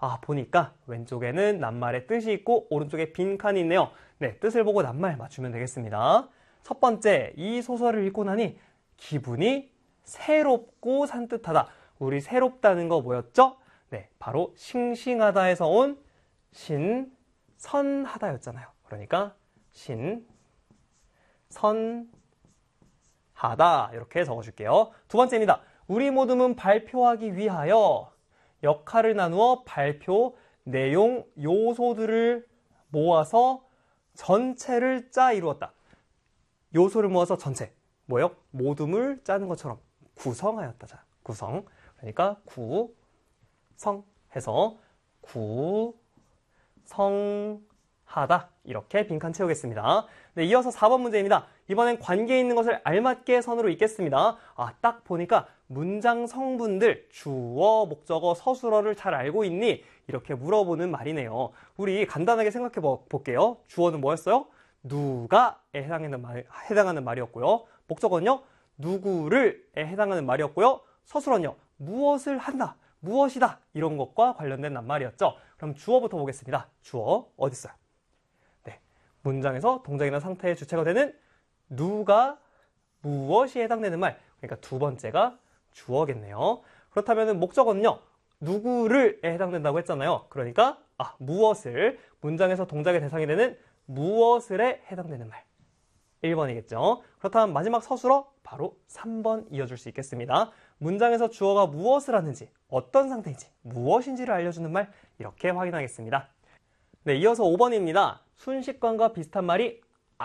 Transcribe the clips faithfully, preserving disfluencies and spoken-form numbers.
아, 보니까 왼쪽에는 낱말의 뜻이 있고 오른쪽에 빈칸이 있네요. 네, 뜻을 보고 낱말 맞추면 되겠습니다. 첫 번째, 이 소설을 읽고 나니 기분이 새롭고 산뜻하다. 우리 새롭다는 거 뭐였죠? 네, 바로 싱싱하다에서 온 신선하다였잖아요. 그러니까 신선하다 이렇게 적어줄게요. 두 번째입니다. 우리 모둠은 발표하기 위하여 역할을 나누어 발표 내용 요소들을 모아서 전체를 짜 이루었다. 요소를 모아서 전체. 뭐요? 모둠을 짜는 것처럼 구성하였다. 자, 구성. 그러니까 구성 해서 구성하다. 이렇게 빈칸 채우겠습니다. 네, 이어서 사 번 문제입니다. 이번엔 관계 있는 것을 알맞게 선으로 읽겠습니다. 아, 딱 보니까 문장 성분들, 주어, 목적어, 서술어를 잘 알고 있니? 이렇게 물어보는 말이네요. 우리 간단하게 생각해 볼게요. 주어는 뭐였어요? 누가에 해당하는, 말, 해당하는 말이었고요. 목적어는요? 누구를에 해당하는 말이었고요. 서술어는요? 무엇을 한다, 무엇이다 이런 것과 관련된 낱말이었죠. 그럼 주어부터 보겠습니다. 주어 어디 있어요? 네, 문장에서 동작이나 상태의 주체가 되는 누가, 무엇이 해당되는 말. 그러니까 두 번째가 주어겠네요. 그렇다면 목적어는요? 누구를에 해당된다고 했잖아요. 그러니까 아, 무엇을, 문장에서 동작의 대상이 되는 무엇을에 해당되는 말. 일 번이겠죠. 그렇다면 마지막 서술어 바로 삼 번 이어줄 수 있겠습니다. 문장에서 주어가 무엇을 하는지, 어떤 상태인지, 무엇인지를 알려주는 말 이렇게 확인하겠습니다. 네, 이어서 오 번입니다. 순식간과 비슷한 말이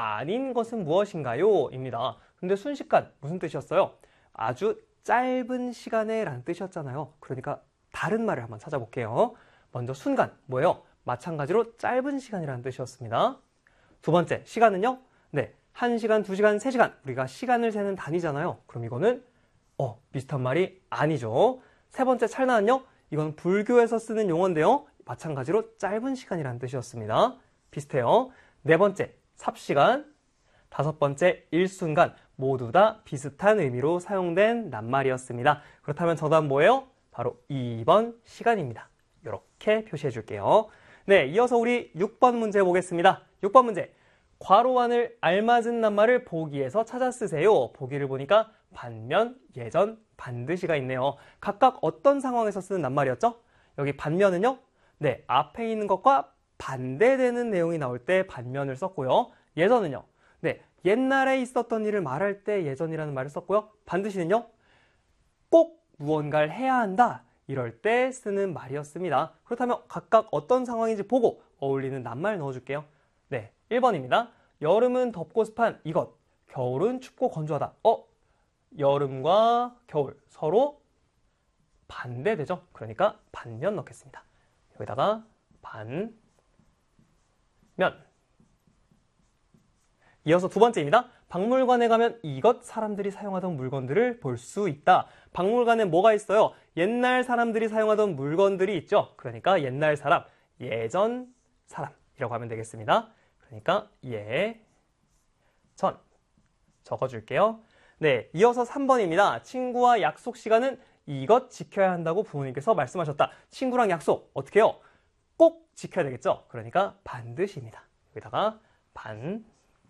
아닌 것은 무엇인가요? 입니다. 근데 순식간 무슨 뜻이었어요? 아주 짧은 시간에 라는 뜻이었잖아요. 그러니까 다른 말을 한번 찾아볼게요. 먼저 순간, 뭐예요? 마찬가지로 짧은 시간이라는 뜻이었습니다. 두 번째, 시간은요? 네, 한 시간, 두 시간, 세 시간. 우리가 시간을 세는 단위잖아요. 그럼 이거는 어, 비슷한 말이 아니죠. 세 번째, 찰나는요? 이건 불교에서 쓰는 용어인데요. 마찬가지로 짧은 시간이라는 뜻이었습니다. 비슷해요. 네 번째, 삽시간. 다섯 번째, 일순간. 모두 다 비슷한 의미로 사용된 낱말이었습니다. 그렇다면 정답은 뭐예요? 바로 이 번 시간입니다. 이렇게 표시해 줄게요. 네, 이어서 우리 육 번 문제 보겠습니다. 육 번 문제. 괄호 안을 알맞은 낱말을 보기에서 찾아 쓰세요. 보기를 보니까 반면, 예전, 반드시가 있네요. 각각 어떤 상황에서 쓰는 낱말이었죠? 여기 반면은요? 네, 앞에 있는 것과 반대되는 내용이 나올 때 반면을 썼고요. 예전은요? 네, 옛날에 있었던 일을 말할 때 예전이라는 말을 썼고요. 반드시는요? 꼭 무언가를 해야 한다. 이럴 때 쓰는 말이었습니다. 그렇다면 각각 어떤 상황인지 보고 어울리는 낱말 넣어줄게요. 네, 일 번입니다. 여름은 덥고 습한 이것, 겨울은 춥고 건조하다. 어? 여름과 겨울 서로 반대되죠? 그러니까 반면 넣겠습니다. 여기다가 반면. 이어서 두 번째입니다. 박물관에 가면 이것 사람들이 사용하던 물건들을 볼 수 있다. 박물관에 뭐가 있어요? 옛날 사람들이 사용하던 물건들이 있죠. 그러니까 옛날 사람, 예전 사람이라고 하면 되겠습니다. 그러니까 예전 적어줄게요. 네, 이어서 삼 번입니다. 친구와 약속 시간은 이것 지켜야 한다고 부모님께서 말씀하셨다. 친구랑 약속 어떻게 해요? 꼭 지켜야 되겠죠. 그러니까 반드시입니다. 여기다가 반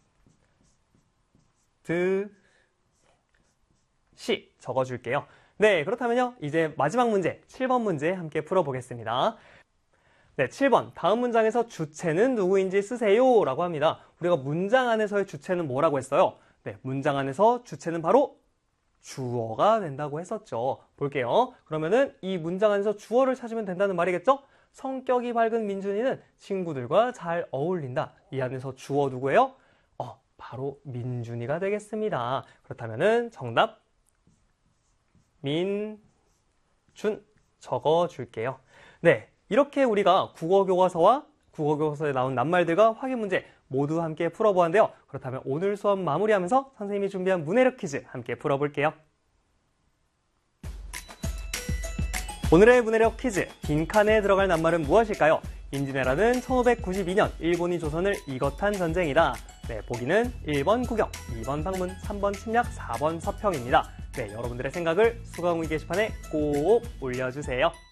드, 시 적어줄게요. 네, 그렇다면요. 이제 마지막 문제, 칠 번 문제 함께 풀어보겠습니다. 네, 칠 번. 다음 문장에서 주체는 누구인지 쓰세요. 라고 합니다. 우리가 문장 안에서의 주체는 뭐라고 했어요? 네, 문장 안에서 주체는 바로 주어가 된다고 했었죠. 볼게요. 그러면은 이 문장 안에서 주어를 찾으면 된다는 말이겠죠? 성격이 밝은 민준이는 친구들과 잘 어울린다. 이 안에서 주어 누구예요? 어, 바로 민준이가 되겠습니다. 그렇다면은 정답 민준 적어줄게요. 네, 이렇게 우리가 국어교과서와 국어교과서에 나온 낱말들과 확인 문제 모두 함께 풀어보았는데요. 그렇다면 오늘 수업 마무리하면서 선생님이 준비한 문해력 퀴즈 함께 풀어볼게요. 오늘의 문해력 퀴즈, 빈칸에 들어갈 낱말은 무엇일까요? 임진왜란은 천오백구십이 년 일본이 조선을 이것한 전쟁이다. 네, 보기는 일 번 구경, 이 번 방문, 삼 번 침략, 사 번 서평입니다. 네, 여러분들의 생각을 수강후기 게시판에 꼭 올려주세요.